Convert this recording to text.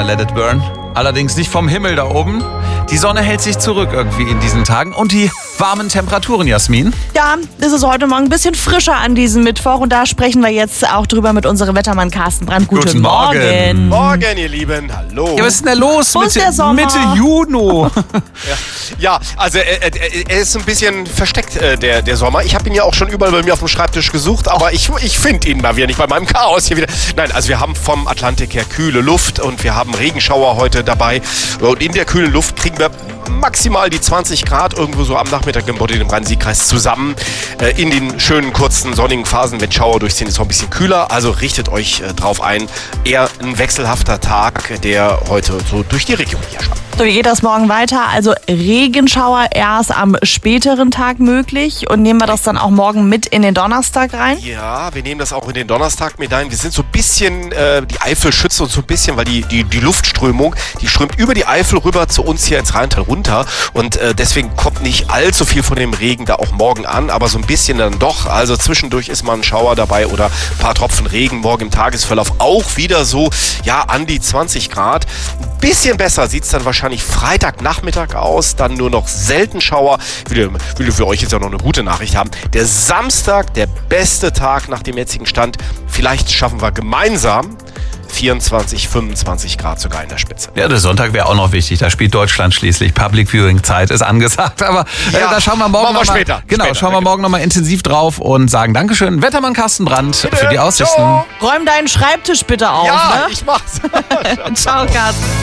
Let It Burn. Allerdings nicht vom Himmel da oben. Die Sonne hält sich zurück irgendwie in diesen Tagen. Und die warmen Temperaturen, Jasmin. Ja, es ist heute Morgen ein bisschen frischer an diesem Mittwoch. Und da sprechen wir jetzt auch drüber mit unserem Wettermann Carsten Brandt. Guten Morgen. Morgen, ihr Lieben. Hallo. Ja, was ist denn da los? Wo ist der Sommer? Mitte Juni. Ja, also er ist ein bisschen versteckt, der Sommer. Ich habe ihn ja auch schon überall bei mir auf dem Schreibtisch gesucht, aber ich finde ihn mal wieder nicht bei meinem Chaos hier wieder. Nein, also wir haben vom Atlantik her kühle Luft und wir haben Regenschauer heute dabei. Und in der kühlen Luft kriegen wir maximal die 20 Grad irgendwo so am Nachmittag im Rhein-Sieg-Kreis zusammen. In den schönen, kurzen, sonnigen Phasen, wenn Schauer durchziehen, ist es auch ein bisschen kühler. Also richtet euch drauf ein. Eher ein wechselhafter Tag, der heute so durch die Region hier schaut. So, wie geht das morgen weiter? Also Regenschauer erst am späteren Tag möglich. Und nehmen wir das dann auch morgen mit in den Donnerstag rein? Ja, wir nehmen das auch in den Donnerstag mit ein. Wir sind so ein bisschen, die Eifel schützt uns so ein bisschen, weil die Luftströmung, die strömt über die Eifel rüber zu uns hier ins Rheintal runter. Und deswegen kommt nicht allzu viel von dem Regen da auch morgen an, aber so ein bisschen dann doch. Also zwischendurch ist mal ein Schauer dabei oder ein paar Tropfen Regen. Morgen im Tagesverlauf auch wieder so, ja, an die 20 Grad. Ein bisschen besser sieht es dann wahrscheinlich Freitagnachmittag aus, dann nur noch selten Schauer. Ich will für euch jetzt ja noch eine gute Nachricht haben. Der Samstag, der beste Tag nach dem jetzigen Stand. Vielleicht schaffen wir gemeinsam 24, 25 Grad sogar in der Spitze. Ja, der Sonntag wäre auch noch wichtig. Da spielt Deutschland schließlich. Public Viewing Zeit ist angesagt. Aber ja, da schauen wir morgen noch mal, später. Genau, später, schauen wir morgen nochmal intensiv drauf und sagen Dankeschön, Wettermann Carsten Brandt, bitte. für die Aussichten. Ciao. Räum deinen Schreibtisch bitte auf, Ja, ne? ich mach's. Ciao, Carsten.